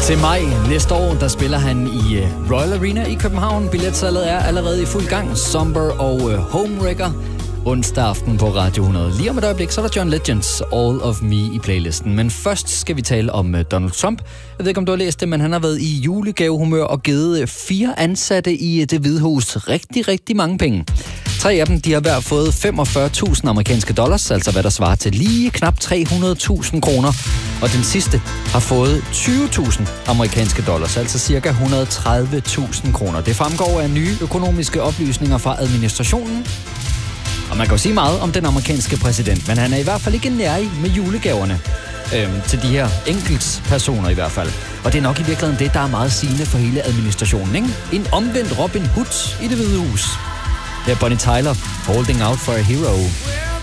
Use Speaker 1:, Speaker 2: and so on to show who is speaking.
Speaker 1: Til maj næste år, der spiller han i Royal Arena i København. Billetsalget er allerede i fuld gang. Somber og Homewrecker onsdag aften på Radio 100. Lige om et øjeblik, så er der John Legends All of Me i playlisten. Men først skal vi tale om Donald Trump. Jeg ved ikke, om du har læst det, men han har været i julegavehumør og givet 4 ansatte i Det Hvide Hus rigtig mange penge. 3 af dem, de har hver fået 45.000 amerikanske dollars, altså hvad der svarer til lige knap 300.000 kroner. Og den sidste har fået 20.000 amerikanske dollars, altså cirka 130.000 kroner. Det fremgår af nye økonomiske oplysninger fra administrationen. Og man kan jo sige meget om den amerikanske præsident, men han er i hvert fald ikke nærig med julegaverne til de her enkeltpersoner i hvert fald. Og det er nok i virkeligheden det, der er meget sigende for hele administrationen, ikke? En omvendt Robin Hood i Det Hvide Hus. Det er Bonnie Tyler, Holding Out for a Hero.